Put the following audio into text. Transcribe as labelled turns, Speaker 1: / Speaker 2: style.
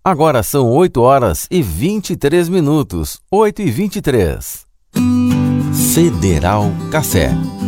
Speaker 1: Agora são 8 horas e 23 minutos. 8h23. Federal Café.